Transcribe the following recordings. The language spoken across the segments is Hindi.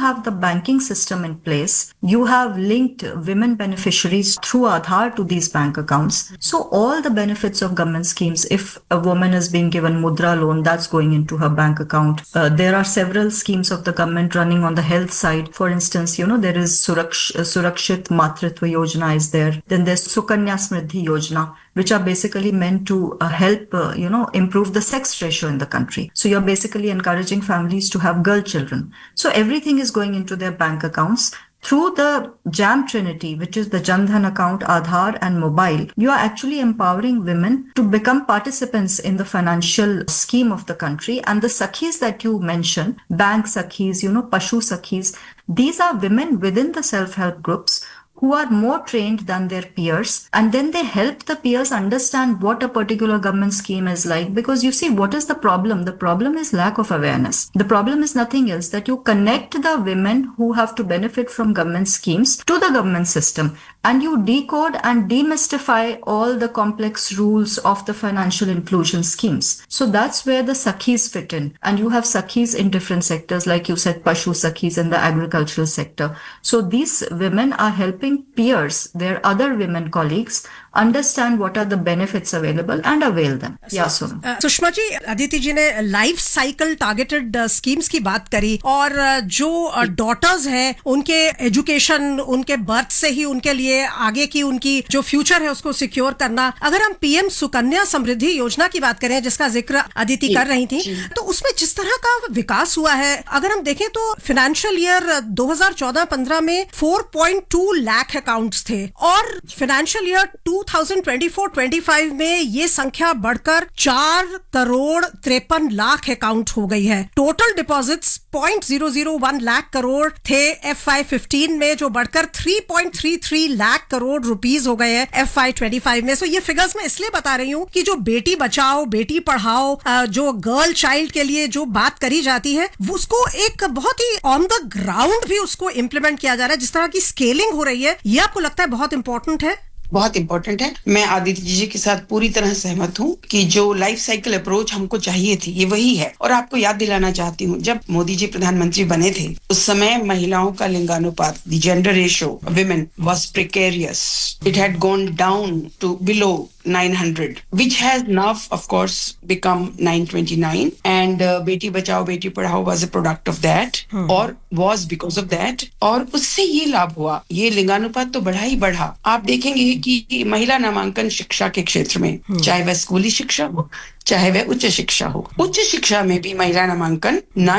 have the banking system in place, you have linked women beneficiaries through Aadhaar to these bank accounts. So all the benefits of government schemes, if a woman is being given Mudra loan, that's going into her bank account. There are several schemes of the government running on the health side. For instance, there is Surakshit Matritva Yojana is there. Then there's Sukanya Smriddhi Yojana, which are basically meant to help, improve the sex ratio in the country. So you're basically encouraging families to have girl children. So everything is going into their bank accounts. Through the JAM Trinity, which is the Jan Dhan account, Aadhaar and mobile, you are actually empowering women to become participants in the financial scheme of the country. And the Sakhis that you mentioned, bank Sakhis, Pashu Sakhis, these are women within the self-help groups who are more trained than their peers, and then they help the peers understand what a particular government scheme is like. Because you see, what is the problem? The problem is lack of awareness. The problem is nothing else, that you connect the women who have to benefit from government schemes to the government system, and you decode and demystify all the complex rules of the financial inclusion schemes. So that's where the Sakhis fit in. And you have Sakhis in different sectors, like you said, Pashu Sakhis in the agricultural sector. So these women are helping peers, their other women colleagues, understand what are the benefits available and avail them. Yeah, Sonam. Sushma ji, Aditi जी ने लाइफ साइकिल टारगेटेड स्कीम्स की बात करी, और जो डॉटर्स हैं उनके एजुकेशन, उनके बर्थ से ही उनके लिए आगे की उनकी जो फ्यूचर है उसको सिक्योर करना. अगर हम पीएम सुकन्या समृद्धि योजना की बात करें, जिसका जिक्र अदिति कर रही थी, तो उसमें जिस तरह का विकास हुआ है, अगर हम देखें तो फाइनेंशियल ईयर 2014-15 में 4.2 लाख अकाउंट्स थे, और फाइनेंशियल ईयर 2024-25 में ये संख्या बढ़कर 4,53 लाख अकाउंट हो गई है. टोटल डिपॉजिट्स 0.001 लाख करोड़ थे FY15 में, जो बढ़कर 3.33 लाख करोड़ रुपीस हो गए हैं FY25 में. सो ये फिगर्स मैं इसलिए बता रही हूँ कि जो बेटी बचाओ बेटी पढ़ाओ, जो गर्ल चाइल्ड के लिए जो बात करी जाती है, उसको एक बहुत ही ऑन द ग्राउंड भी उसको इम्प्लीमेंट किया जा रहा है. जिस तरह की स्केलिंग हो रही है, ये आपको लगता है बहुत इंपॉर्टेंट है? बहुत इंपॉर्टेंट है. मैं आदित्य जी के साथ पूरी तरह सहमत हूँ कि जो लाइफ साइकिल अप्रोच हमको चाहिए थी, ये वही है. और आपको याद दिलाना चाहती हूँ, जब मोदी जी प्रधानमंत्री बने थे, उस समय महिलाओं का लिंगानुपात, the gender ratio women was precarious. It had gone down to below 900, which has now, of course, become 929. And Beti Bachao, Beti Padhao was a product of that, or was because of that. और उससे ये लाभ हुआ, ये लिंगानुपात तो बढ़ा ही बढ़ा. आप देखेंगे कि महिला नामांकन शिक्षा के क्षेत्र में, चाहे वह स्कूली शिक्षा हो, चाहे वह उच्च शिक्षा हो, उच्च शिक्षा में भी महिला नामांकन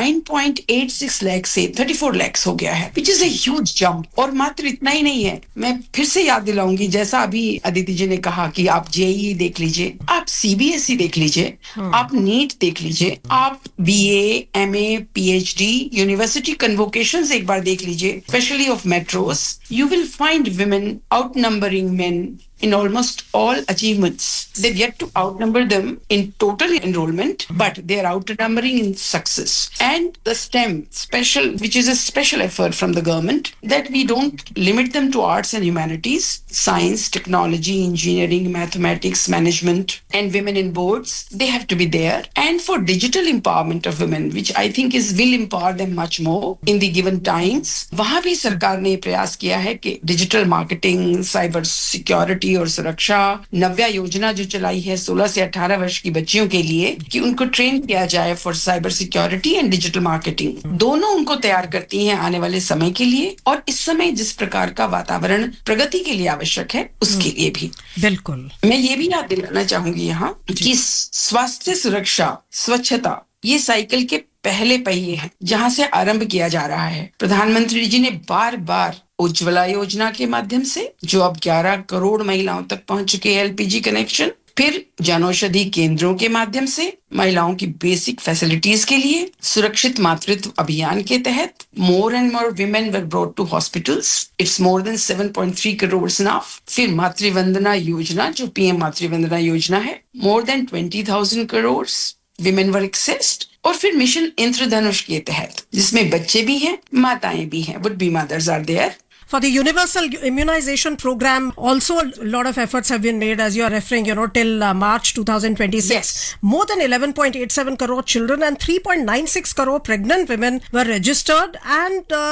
9.86 लाख से 34 लाख हो गया है, which is a huge jump. और मात्र इतना ही नहीं है, मैं फिर से याद दिलाऊंगी, जैसा अभी अदिति जी ने कहा कि आप जेईई देख लीजिए, आप सीबीएसई देख लीजिए, आप नीट देख लीजिए, आप बीए, एमए, पीएचडी, यूनिवर्सिटी कन्वोकेशंस एक बार देख लीजिए, specially of metros. You will find women outnumbering men in almost all achievements. They've yet to outnumber them in total enrollment, but they are outnumbering in success. And the STEM special, which is a special effort from the government, that we don't limit them to arts and humanities, science, technology, engineering, mathematics, management, and women in boards. They have to be there. And for digital empowerment of women, which I think will empower them much more in the given times, वहाँ भी सरकार ने प्रयास किया है कि डिजिटल मार्केटिंग, साइबर सिक्योरिटी और सुरक्षा, नव्या योजना जो चलाई है 16 से 18 वर्ष की बच्चियों के लिए, कि उनको ट्रेन किया जाए for cyber security and digital marketing. दोनों उनको तैयार करती हैं आने वाले समय के लिए, और इस समय जिस प्रकार का वातावरण प्रगति के लिए आवश्यक है, उसके लिए भी. बिल्कुल. मैं ये भी याद दिलाना चाहूंगी यहाँ कि स्वास्थ्य सुरक्षा, स्वच्छता, ये साइकिल के पहले पहिए हैं, जहां से आरंभ किया जा रहा है. प्रधानमंत्री जी ने बार बार उज्ज्वला योजना के माध्यम से, जो अब 11 करोड़ महिलाओं तक पहुंच चुके हैं एलपीजी कनेक्शन, फिर जनौषधि केंद्रों के माध्यम से महिलाओं की बेसिक फैसिलिटीज के लिए, सुरक्षित मातृत्व अभियान के तहत more and more women were brought to hospitals. It's more than 7.3 crore now. फिर मातृवंदना योजना, जो पीएम मातृवंदना योजना है, more than 20,000 crore women were accessed. और फिर मिशन इंद्रधनुष के तहत, जिसमें बच्चे भी हैं, माताएं भी हैं, would be mothers are there. For the universal immunization program, also a lot of efforts have been made, as you are referring, till March 2026. Yes. More than 11.87 crore children and 3.96 crore pregnant women were registered, and